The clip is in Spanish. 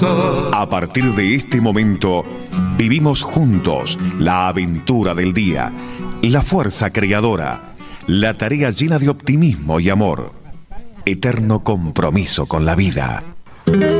A partir de este momento, vivimos juntos la aventura del día, la fuerza creadora, la tarea llena de optimismo y amor, eterno compromiso con la vida.